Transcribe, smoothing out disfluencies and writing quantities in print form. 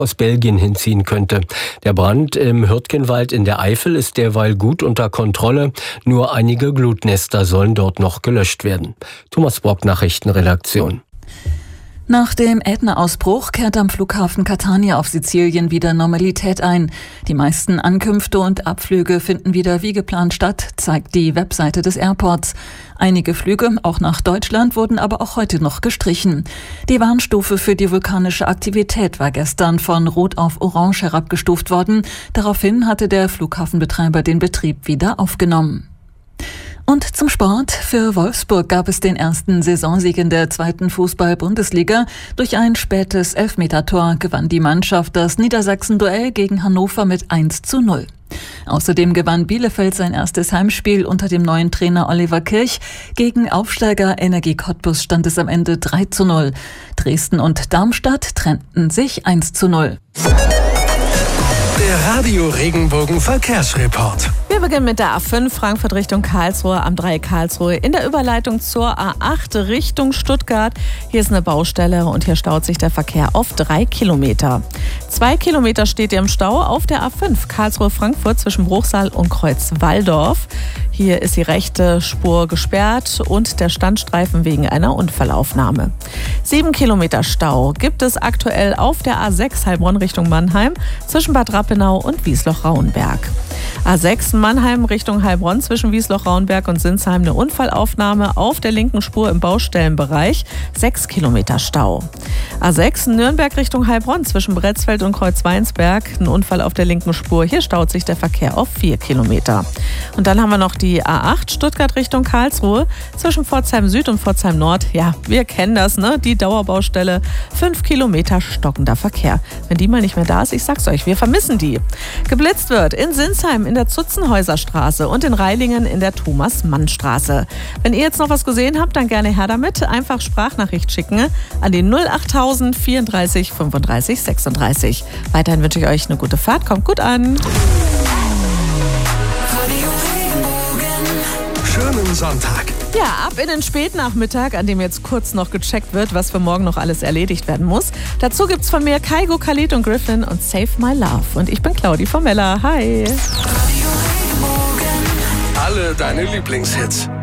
aus Belgien hinziehen könnte. Der Brand im Hürtgenwald in der Eifel ist derweil gut unter Kontrolle. Nur einige Glutnester sollen dort noch gelöscht werden. Thomas Brock, Nachrichtenredaktion. Nach dem Ätna-Ausbruch kehrt am Flughafen Catania auf Sizilien wieder Normalität ein. Die meisten Ankünfte und Abflüge finden wieder wie geplant statt, zeigt die Webseite des Airports. Einige Flüge, auch nach Deutschland, wurden aber auch heute noch gestrichen. Die Warnstufe für die vulkanische Aktivität war gestern von Rot auf Orange herabgestuft worden. Daraufhin hatte der Flughafenbetreiber den Betrieb wieder aufgenommen. Und zum Sport. Für Wolfsburg gab es den ersten Saisonsieg in der 2. Fußball-Bundesliga. Durch ein spätes Elfmetertor gewann die Mannschaft das Niedersachsen-Duell gegen Hannover mit 1:0. Außerdem gewann Bielefeld sein erstes Heimspiel unter dem neuen Trainer Oliver Kirch. Gegen Aufsteiger Energie Cottbus stand es am Ende 3:0. Dresden und Darmstadt trennten sich 1:0. Der Radio Regenbogen Verkehrsreport. Wir beginnen mit der A5 Frankfurt Richtung Karlsruhe, am Dreieck Karlsruhe. In der Überleitung zur A8 Richtung Stuttgart. Hier ist eine Baustelle und hier staut sich der Verkehr auf 3 Kilometer. 2 Kilometer steht ihr im Stau auf der A5 Karlsruhe-Frankfurt zwischen Bruchsal und Kreuzwaldorf. Hier ist die rechte Spur gesperrt und der Standstreifen wegen einer Unfallaufnahme. 7 Kilometer Stau gibt es aktuell auf der A6 Heilbronn Richtung Mannheim zwischen Bad Rappenau und Wiesloch-Rauenberg. A6 Mannheim Richtung Heilbronn zwischen Wiesloch-Rauenberg und Sinsheim eine Unfallaufnahme auf der linken Spur im Baustellenbereich. 6 Kilometer Stau. A6 Nürnberg Richtung Heilbronn zwischen Bretzfeld und Kreuzweinsberg. Ein Unfall auf der linken Spur. Hier staut sich der Verkehr auf 4 Kilometer. Und dann haben wir noch die A8 Stuttgart Richtung Karlsruhe zwischen Pforzheim Süd und Pforzheim Nord. Ja, wir kennen das, ne? Die Dauerbaustelle. 5 Kilometer stockender Verkehr. Wenn die mal nicht mehr da ist, ich sag's euch, wir vermissen die. Geblitzt wird in Sinsheim in der Zutzenhäuserstraße und in Reilingen in der Thomas-Mann-Straße. Wenn ihr jetzt noch was gesehen habt, dann gerne her damit. Einfach Sprachnachricht schicken an die 08000 34 35 36. Weiterhin wünsche ich euch eine gute Fahrt. Kommt gut an. Schönen Sonntag. Ja, ab in den Spätnachmittag, an dem jetzt kurz noch gecheckt wird, was für morgen noch alles erledigt werden muss. Dazu gibt's von mir Kaigo, Khalid und Griffin und Save My Love. Und ich bin Claudi Formella. Hi. Alle deine Lieblingshits.